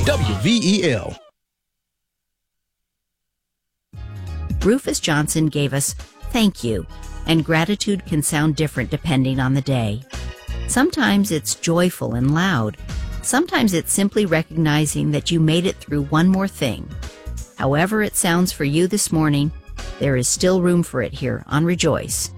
WVEL. Rufus Johnson gave us thank you, and gratitude can sound different depending on the day. Sometimes it's joyful and loud. Sometimes it's simply recognizing that you made it through one more thing. However it sounds for you this morning, there is still room for it here on Rejoice.